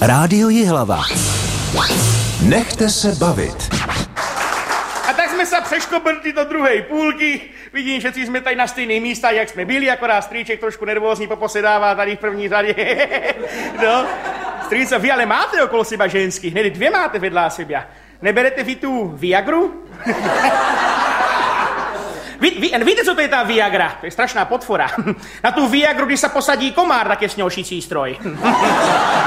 Rádio Jihlava. Nechte se bavit. A tak jsme se přeškobrdli do druhé půlky. Vidím, že jsme tady na stejných místech, jak jsme byli, akorát strýček trošku nervózní poposedává tady v první řadě. No, strýco, vy ale máte okolo seba ženských, hned dvě máte vedľa sebe. Neberete vy tu Viagru? Víte, co to je ta Viagra? To je strašná potfora. Na tu Viagru, když se posadí komár, tak je sňošicí stroj.